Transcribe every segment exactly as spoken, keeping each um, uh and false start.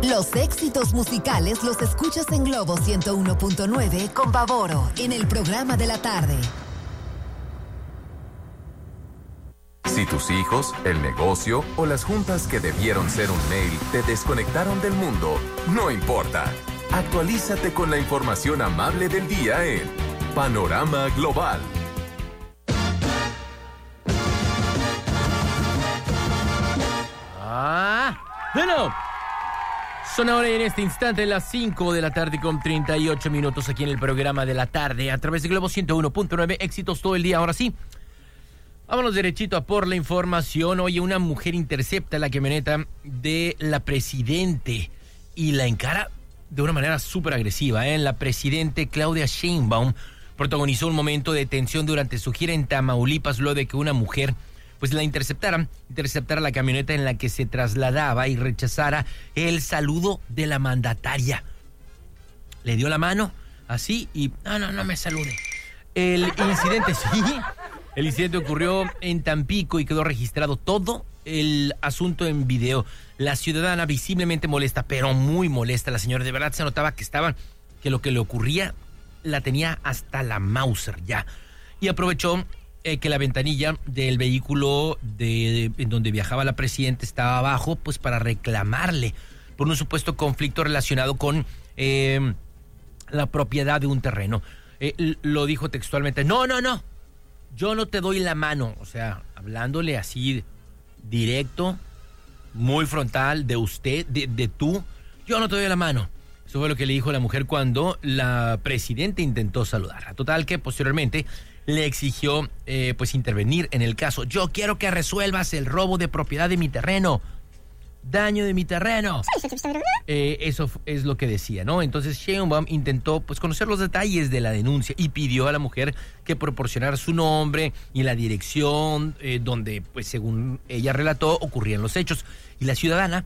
Los éxitos musicales los escuchas en Globo ciento uno punto nueve con Pavoro en el programa de la tarde. Si tus hijos, el negocio o las juntas que debieron ser un mail te desconectaron del mundo, no importa. Actualízate con la información amable del día en Panorama Global. Ah, bueno. Son ahora en este instante las cinco de la tarde con treinta y ocho minutos aquí en el programa de la tarde a través de Globo ciento uno punto nueve. Éxitos todo el día, ahora sí. Vámonos derechito a por la información. Oye, una mujer intercepta la camioneta de la presidente y la encara de una manera súper agresiva. ¿eh? La presidente Claudia Sheinbaum protagonizó un momento de tensión durante su gira en Tamaulipas luego de que una mujer pues la interceptara, interceptara la camioneta en la que se trasladaba y rechazara el saludo de la mandataria. Le dio la mano así y no, no, no me salude. El incidente, sí, el incidente ocurrió en Tampico y quedó registrado todo el asunto en video. La ciudadana visiblemente molesta, pero muy molesta. La señora de verdad se notaba que estaba, que lo que le ocurría la tenía hasta la Mauser ya. Y aprovechó eh, que la ventanilla del vehículo de, de, en donde viajaba la presidenta estaba abajo, pues para reclamarle por un supuesto conflicto relacionado con eh, la propiedad de un terreno. Eh, lo dijo textualmente, no, no, no, yo no te doy la mano. O sea, hablándole así directo, muy frontal, de usted, de, de tú, yo no te doy la mano. Eso fue lo que le dijo la mujer cuando la presidenta intentó saludarla. Total que posteriormente le exigió eh, pues intervenir en el caso. Yo quiero que resuelvas el robo de propiedad de mi terreno. Daño de mi terreno. Eh, eso es lo que decía, ¿no? Entonces Sheinbaum intentó pues conocer los detalles de la denuncia y pidió a la mujer que proporcionara su nombre y la dirección eh, donde, pues según ella relató, ocurrían los hechos. Y la ciudadana,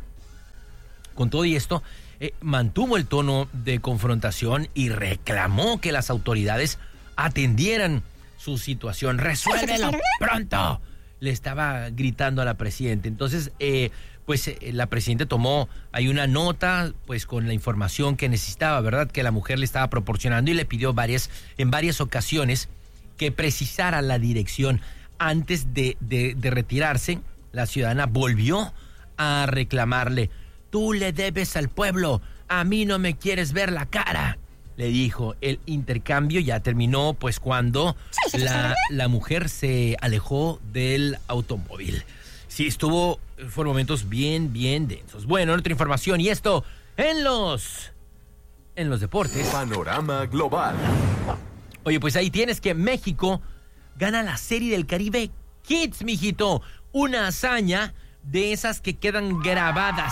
con todo y esto, eh, mantuvo el tono de confrontación y reclamó que las autoridades atendieran su situación. ¡Resuélvelo pronto! Le estaba gritando a la presidenta. Entonces, eh, pues eh, la presidenta tomó ahí una nota, pues con la información que necesitaba, ¿verdad? Que la mujer le estaba proporcionando y le pidió varias, en varias ocasiones que precisara la dirección. Antes de, de, de retirarse, la ciudadana volvió a reclamarle. Tú le debes al pueblo, a mí no me quieres ver la cara, le dijo. El intercambio ya terminó pues cuando la, la mujer se alejó del automóvil. Sí, estuvo, fueron momentos bien, bien densos. Bueno, otra información, y esto en los, en los deportes. Panorama Global. Oye, pues ahí tienes que México gana la Serie del Caribe Kids, mijito. Una hazaña de esas que quedan grabadas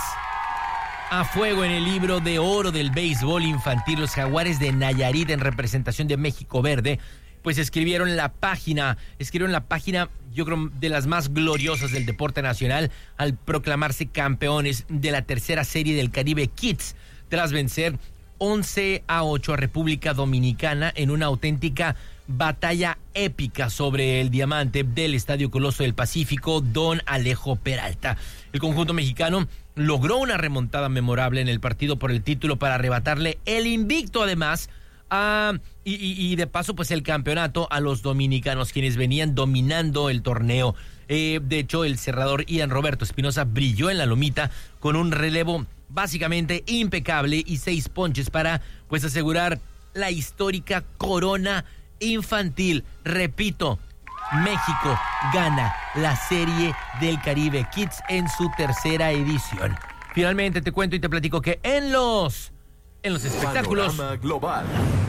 a fuego en el libro de oro del béisbol infantil. Los Jaguares de Nayarit, en representación de México Verde, pues escribieron la página, escribieron la página, yo creo, de las más gloriosas del deporte nacional al proclamarse campeones de la tercera Serie del Caribe Kids, tras vencer once a ocho a República Dominicana en una auténtica batalla épica sobre el diamante del Estadio Coloso del Pacífico, Don Alejo Peralta. El conjunto mexicano logró una remontada memorable en el partido por el título para arrebatarle el invicto, además, a, y, y, y de paso, pues el campeonato a los dominicanos, quienes venían dominando el torneo. Eh, de hecho, el cerrador Ian Roberto Espinosa brilló en la lomita con un relevo básicamente impecable y seis ponches para, pues, asegurar la histórica corona infantil. Repito, México gana la Serie del Caribe Kids en su tercera edición. Finalmente te cuento y te platico que en los en los espectáculos Panorama Global,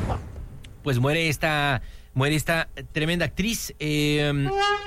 pues muere esta muere esta tremenda actriz. Eh,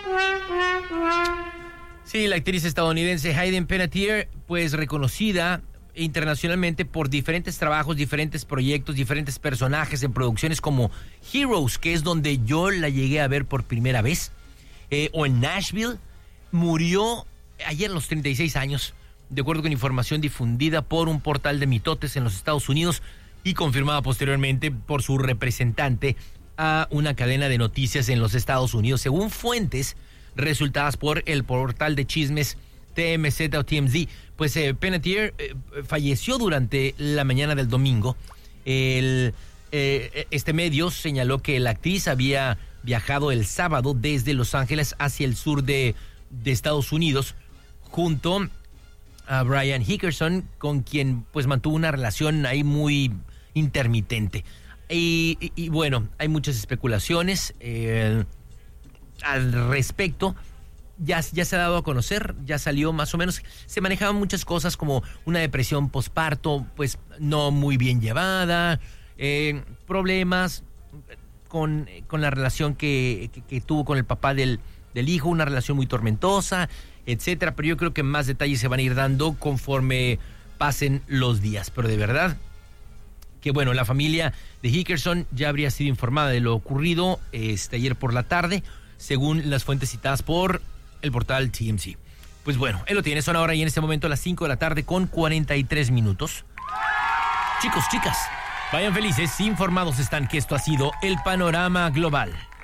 sí, la actriz estadounidense Hayden Panettiere, pues reconocida internacionalmente por diferentes trabajos, diferentes proyectos, diferentes personajes en producciones como Heroes, que es donde yo la llegué a ver por primera vez, eh, o en Nashville. Murió ayer a los treinta y seis años, de acuerdo con información difundida por un portal de mitotes en los Estados Unidos y confirmada posteriormente por su representante a una cadena de noticias en los Estados Unidos, según fuentes resultadas por el portal de chismes T M Z o T M Z. Pues eh, Panettiere eh, falleció durante la mañana del domingo. El, eh, este medio señaló que la actriz había viajado el sábado desde Los Ángeles hacia el sur de, de Estados Unidos junto a Brian Hickerson, con quien pues mantuvo una relación ahí muy intermitente. Y, y, y bueno, hay muchas especulaciones eh, al respecto. Ya, ya se ha dado a conocer, ya salió más o menos, se manejaban muchas cosas como una depresión posparto, pues no muy bien llevada, eh, problemas con, con la relación que, que, que tuvo con el papá del, del hijo, una relación muy tormentosa, etcétera, pero yo creo que más detalles se van a ir dando conforme pasen los días. Pero de verdad que bueno, la familia de Hickerson ya habría sido informada de lo ocurrido este ayer por la tarde, según las fuentes citadas por el portal T M Z. Pues bueno, él lo tiene, son ahora y en este momento a las cinco de la tarde con cuarenta y tres minutos. Chicos, chicas, vayan felices, informados están que esto ha sido el Panorama Global.